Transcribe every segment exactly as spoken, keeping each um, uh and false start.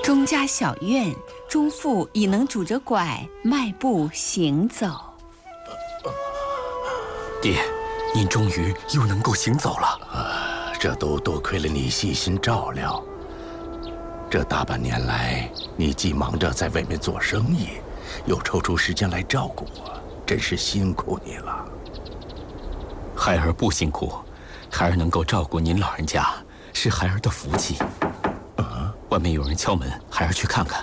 钟家小院，钟父已能拄着拐迈步行走。 爹，您终于又能够行走了。 啊，这都多亏了你细心照料。这大半年来，你既忙着在外面做生意，又抽出时间来照顾我，真是辛苦你了。 孩儿不辛苦，孩儿能够照顾您老人家，是孩儿的福气。啊，外面有人敲门，孩儿去看看。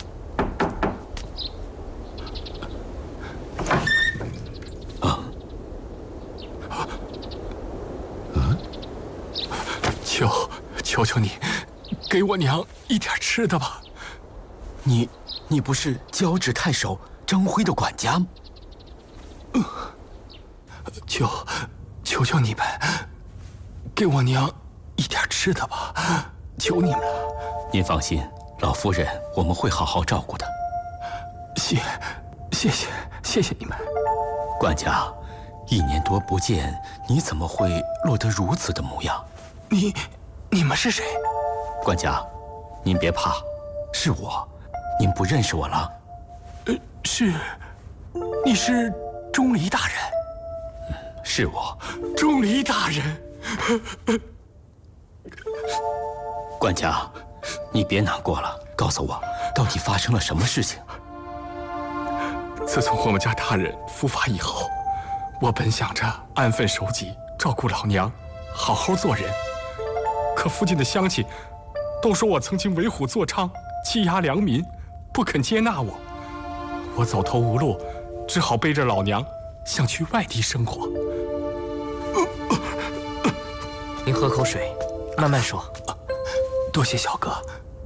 啊， 嗯，求求求你，给我娘一点吃的吧。 你，你不是交趾太守张辉的管家吗？ 嗯，求求求你们，给我娘一点吃的吧，求你们了。 您放心，老夫人我们会好好照顾的。 谢，谢谢，谢谢你们。 管家，一年多不见，你怎么会落得如此的模样？ 你，你们是谁？ 管家，您别怕，是我。您不认识我了？ 呃，是，你是钟离大人。 嗯，是我。 钟离大人。 管家，你别难过了，告诉我，到底发生了什么事情？ 自从我们家大人伏法以后，我本想着安分守己，照顾老娘，好好做人。可附近的乡亲都说我曾经为虎作伥，欺压良民，不肯接纳我。我走投无路，只好背着老娘想去外地生活。 您喝口水，慢慢说。 多谢小哥。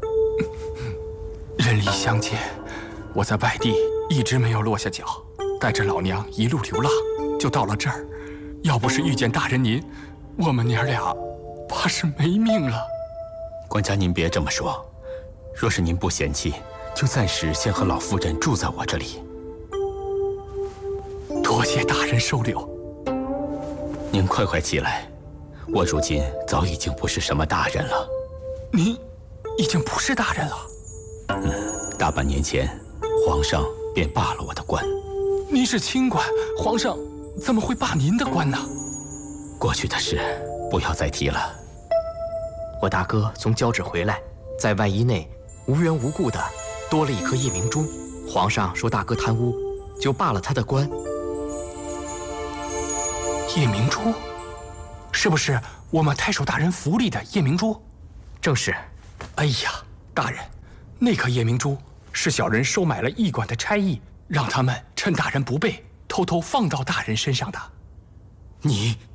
人离乡间，我在外地一直没有落下脚，带着老娘一路流浪，就到了这儿。要不是遇见大人您，我们娘俩怕是没命了。 管家，您别这么说。若是您不嫌弃，就暂时先和老夫人住在我这里。 多谢大人收留。 您快快起来，我如今早已经不是什么大人了。 您已经不是大人了？ 嗯，大半年前，皇上便罢了我的官。 您是清官，皇上怎么会罢您的官呢？ 过去的事不要再提了。 我大哥从交趾回来，在外衣内无缘无故的多了一颗夜明珠，皇上说大哥贪污，就罢了他的官。 夜明珠，是不是我们太守大人府里的夜明珠？ 正是。 哎呀，大人，那颗夜明珠是小人收买了驿馆的差役，让他们趁大人不备，偷偷放到大人身上的。 你